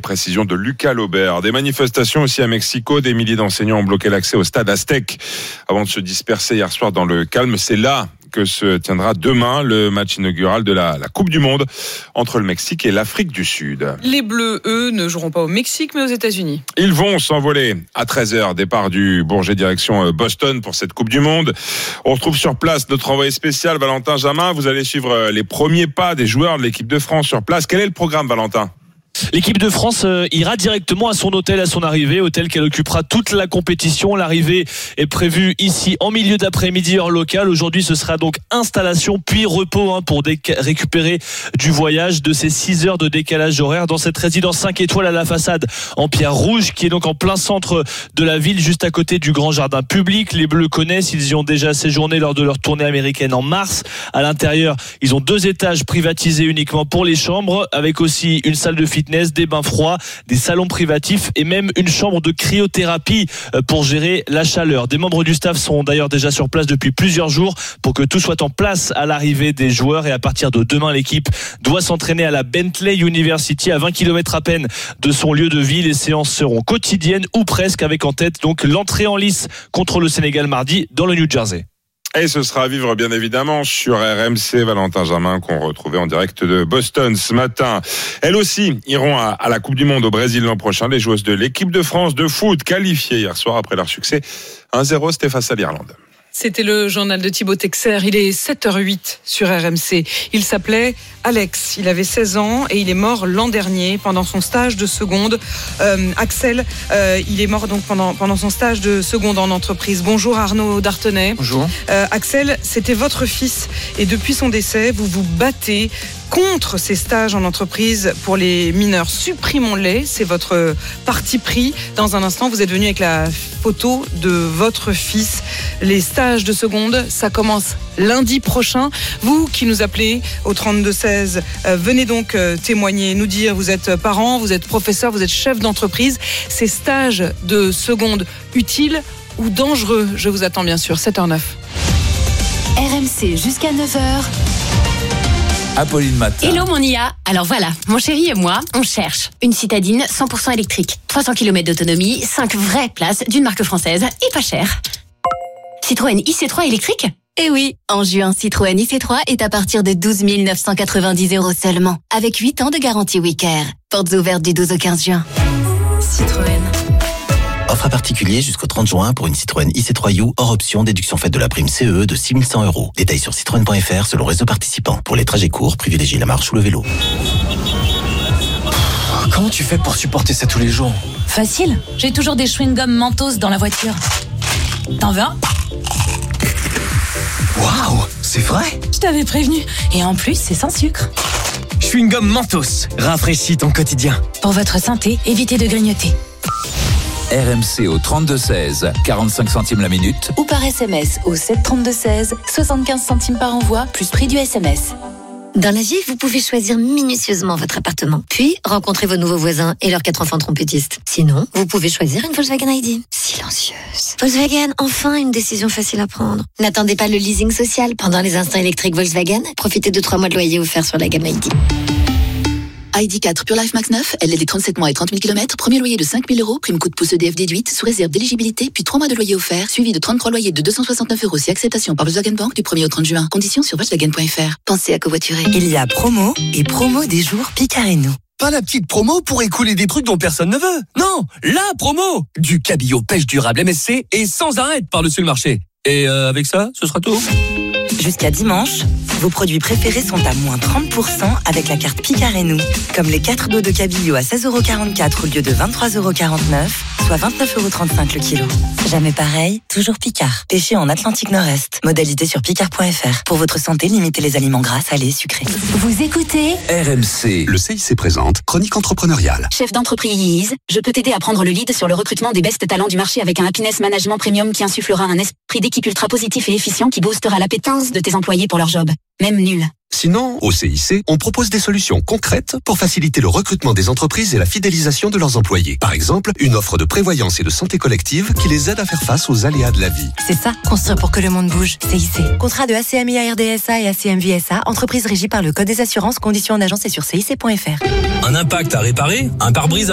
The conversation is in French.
précisions de Lucas Laubert. Des manifestations aussi à Mexico. Des milliers d'enseignants ont bloqué l'accès au stade Aztec avant de se disperser hier soir dans le calme. C'est là que se tiendra demain le match inaugural de la Coupe du Monde entre le Mexique et l'Afrique du Sud. Les Bleus, eux, ne joueront pas au Mexique mais aux États-Unis. Ils vont s'envoler à 13h, départ du Bourget direction Boston pour cette Coupe du Monde. On retrouve sur place notre envoyé spécial Valentin Jamin. Vous allez suivre les premiers pas des joueurs de l'équipe de France sur place. Quel est le programme, Valentin ? L'équipe de France ira directement à son hôtel à son arrivée, hôtel qu'elle occupera toute la compétition. L'arrivée est prévue ici en milieu d'après-midi heure locale. Aujourd'hui, ce sera donc installation puis repos pour récupérer du voyage de ces 6 heures de décalage horaire dans cette résidence 5 étoiles à la façade en pierre rouge qui est donc en plein centre de la ville, juste à côté du grand jardin public. Les Bleus connaissent, ils y ont déjà séjourné lors de leur tournée américaine en mars. À l'intérieur, ils ont 2 étages privatisés uniquement pour les chambres, avec aussi une salle de fitness, des bains froids, des salons privatifs et même une chambre de cryothérapie pour gérer la chaleur. Des membres du staff sont d'ailleurs déjà sur place depuis plusieurs jours pour que tout soit en place à l'arrivée des joueurs, et à partir de demain, l'équipe doit s'entraîner à la Bentley University à 20 km à peine de son lieu de vie. Les séances seront quotidiennes ou presque, avec en tête donc l'entrée en lice contre le Sénégal mardi dans le New Jersey. Et ce sera à vivre bien évidemment sur RMC. Valentin Jamin qu'on retrouvait en direct de Boston ce matin. Elles aussi iront à la Coupe du Monde au Brésil l'an prochain. Les joueuses de l'équipe de France de foot qualifiées hier soir après leur succès 1-0, c'était face à l'Irlande. C'était le journal de Thibaut Texer. Il est 7h08 sur RMC. Il s'appelait Alex. Il avait 16 ans et il est mort l'an dernier pendant son stage de seconde. Axel, il est mort donc pendant son stage de seconde en entreprise. Bonjour Arnaud Dartenay. Bonjour. Axel, c'était votre fils et depuis son décès, vous vous battez contre ces stages en entreprise pour les mineurs. Supprimons-les, c'est votre parti pris. Dans un instant, vous êtes venu avec la photo de votre fils. Les stages de seconde, ça commence lundi prochain. Vous qui nous appelez au 3216, venez donc témoigner, nous dire, vous êtes parent, vous êtes professeur, vous êtes chef d'entreprise. Ces stages de seconde, utiles ou dangereux? Je vous attends bien sûr, 7h09. RMC jusqu'à 9h. Apolline Matin. Hello mon IA. Alors voilà, mon chéri et moi, on cherche une citadine 100% électrique. 300 km d'autonomie, 5 vraies places d'une marque française et pas cher. Citroën IC3 électrique ? Eh oui, en juin, Citroën IC3 est à partir de 12 990 € seulement, avec 8 ans de garantie WeCare. Portes ouvertes du 12 au 15 juin. Citroën. Offre à particulier jusqu'au 30 juin pour une Citroën IC3U hors option, déduction faite de la prime CE de 6 100 €. Détails sur citroën.fr selon réseau participant. Pour les trajets courts, privilégiez la marche ou le vélo. Comment tu fais pour supporter ça tous les jours ? Facile, j'ai toujours des chewing-gums Mentos dans la voiture. T'en veux un ? Waouh, c'est vrai ? Je t'avais prévenu. Et en plus, c'est sans sucre. Chewing-gum Mentos, rafraîchis ton quotidien. Pour votre santé, évitez de grignoter. RMC au 3216, 45 centimes la minute. Ou par SMS au 73216, 75 centimes par envoi, plus prix du SMS. Dans la vie, vous pouvez choisir minutieusement votre appartement, puis rencontrer vos nouveaux voisins et leurs 4 enfants trompettistes. Sinon, vous pouvez choisir une Volkswagen ID. Silencieuse. Volkswagen, enfin une décision facile à prendre. N'attendez pas le leasing social. Pendant les instants électriques Volkswagen, profitez de 3 mois de loyer offerts sur la gamme ID. ID4 Pure Life Max 9, LLD 37 mois et 30 000 km, premier loyer de 5 000 €, prime coup de pouce EDF déduite, sous réserve d'éligibilité, puis 3 mois de loyer offert, suivi de 33 loyers de 269 € si acceptation par Volkswagen Bank du 1er au 30 juin. Conditions sur Volkswagen.fr. Pensez à covoiturer. Il y a promo et promo des jours Picard et nous. Pas la petite promo pour écouler des trucs dont personne ne veut. Non, la promo du cabillaud pêche durable MSC et sans arrêt par-dessus le marché. Et avec ça, ce sera tout. Jusqu'à dimanche, vos produits préférés sont à moins 30% avec la carte Picard et nous. Comme les 4 dos de cabillaud à 16,44 € au lieu de 23,49 €, soit 29,35 € le kilo. Jamais pareil, toujours Picard. Pêché en Atlantique Nord-Est. Modalité sur picard.fr. Pour votre santé, limitez les aliments gras, salés, sucrés. Vous écoutez RMC. Le CIC présente Chronique entrepreneuriale. Chef d'entreprise, je peux t'aider à prendre le lead sur le recrutement des best talents du marché avec un Happiness Management Premium qui insufflera un esprit d'équipe ultra positif et efficient qui boostera l'appétence de tes employés pour leur job. Même nul. Sinon, au CIC, on propose des solutions concrètes pour faciliter le recrutement des entreprises et la fidélisation de leurs employés. Par exemple, une offre de prévoyance et de santé collective qui les aide à faire face aux aléas de la vie. C'est ça, construire pour que le monde bouge. CIC. Contrat de ACMI RDSA et ACMVSA, entreprise régie par le Code des assurances, conditions en agence et sur CIC.fr. Un impact à réparer, un pare-brise à